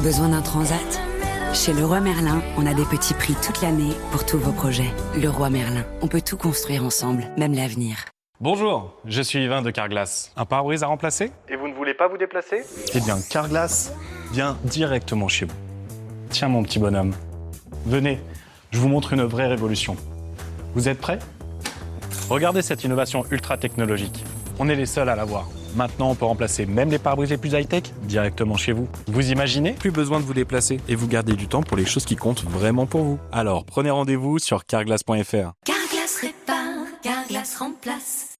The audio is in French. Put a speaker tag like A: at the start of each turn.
A: Besoin d'un transat ? Chez Leroy Merlin, on a des petits prix toute l'année pour tous vos projets. Leroy Merlin, on peut tout construire ensemble, même l'avenir.
B: Bonjour, je suis Yvain de Carglass. Un pare-brise à remplacer ?
C: Et vous ne voulez pas vous déplacer ?
B: Eh bien, Carglass vient directement chez vous. Tiens mon petit bonhomme, venez, je vous montre une vraie révolution. Vous êtes prêts ? Regardez cette innovation ultra technologique. On est les seuls à l'avoir. Maintenant, on peut remplacer même les pare-brises les plus high-tech directement chez vous. Vous imaginez ? Plus besoin de vous déplacer et vous gardez du temps pour les choses qui comptent vraiment pour vous. Alors, prenez rendez-vous sur carglass.fr.
D: Carglass répare, Carglass remplace.